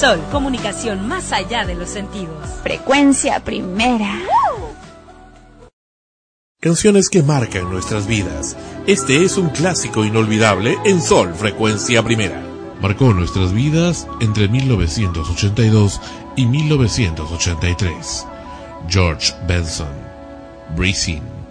Sol, comunicación más allá de los sentidos. Frecuencia Primera. Canciones que marcan nuestras vidas. Este es un clásico inolvidable en Sol, Frecuencia Primera. Marcó nuestras vidas entre 1982 y 1983. George Benson, Breathe In.